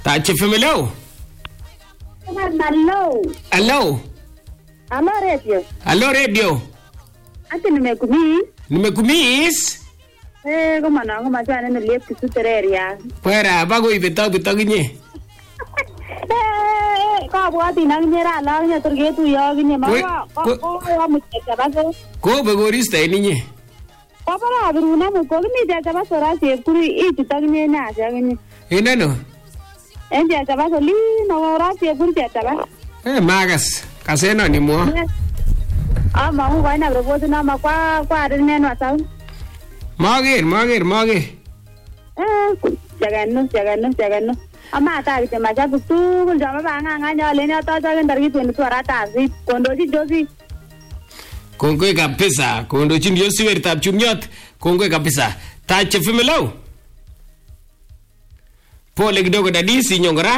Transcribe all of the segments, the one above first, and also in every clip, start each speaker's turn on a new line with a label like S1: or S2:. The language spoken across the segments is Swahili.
S1: Touch FM hello.
S2: Hello.
S1: Hello.
S2: Hello radio.
S1: Hello radio.
S2: Ati
S1: Nimekumiss?
S2: Kama na ngoma jana na left kusutereria.
S1: Pwera bago ibitag inye.
S2: Ka bwati nang nyera lang nya turgetu yo ginye mawa. Ko muteka baso.
S1: Ko begorista inye.
S2: Papa abiruna mo ko ni jaja baso ra se kuri ititag nye na jagne.
S1: Inano?
S2: Jaja baso li no ra se kuri jaja ba.
S1: Magas. Kaseno ni mo.
S2: Ma hu vai na roboto na ma kwa rin men wa sa.
S1: Magir.
S2: Jagano. Ama ta ke ma ja tu jama ba nga nya le ne ta ja ndar gi tu ara ta si kondoji josi.
S1: Kongwe kabisa. Kondoji ndio siwe tab chumnyot. Kongwe kabisa. Touch FM hello. Pole kidogo dadisi nyongora.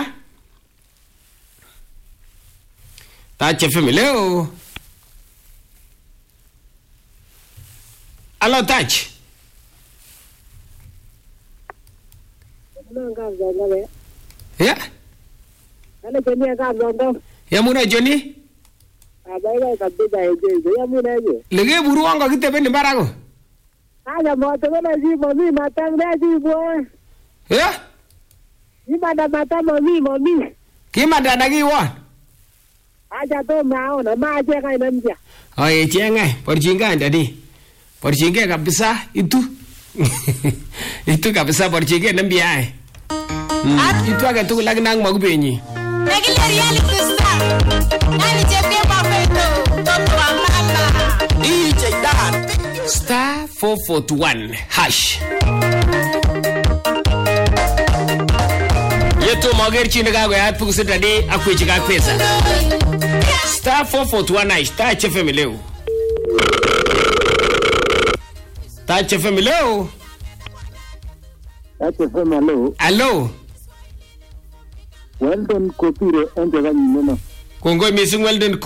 S1: Touch FM hello. Hello Touch. Yeah.
S2: Ana kenya ka bondo.
S1: Ya muna Johnny?
S2: Abai ka bida eje. Ya muna eje.
S1: Lege buruanga kite ni barago.
S2: Aja mo to na ji mo mi matang na ji bo.
S1: Yeah?
S2: Ni mada mata mo mi.
S1: Kima dadagi won.
S2: Aja to mao na ma je kai nan ja.
S1: Oye chengai, porchinga ndadi. Porchinga kabisa itu. Itu kabisa porchinga nambiae. Itu agak tu lagi nang magubenyi.
S3: Lagi lari kusah. Nani jepe mafeto. Toto amala. DJ Dan.
S1: Star 441 hash. Yeto mager chini kago ya pukusi tadi aku ichika pesa. Star 441 hash. Touch FM leo. Touch FM leo.
S4: Touch FM hello.
S1: Hello.
S4: Weldon Kopire enjaga nyino.
S1: Kongoi missing Weldon